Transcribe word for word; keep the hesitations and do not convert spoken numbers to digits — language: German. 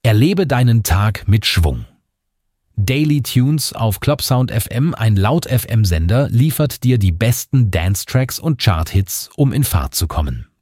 Erlebe deinen Tag mit Schwung. Daily Tunes auf Clubsound F M, ein Laut-F M-Sender, liefert dir die besten Dance-Tracks und Chart-Hits, um in Fahrt zu kommen.